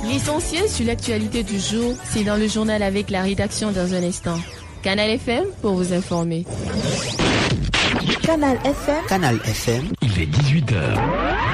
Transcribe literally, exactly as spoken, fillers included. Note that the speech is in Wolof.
L'essentiel sur l'actualité du jour, c'est dans le journal avec la rédaction dans un instant. Canal F M pour vous informer. Canal F M. Canal F M. Il est dix-huit heures.